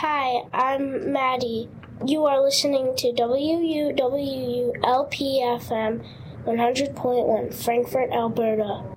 Hi, I'm Maddie. You are listening to WUWU LP FM 100.1, Frankfurt, Alberta.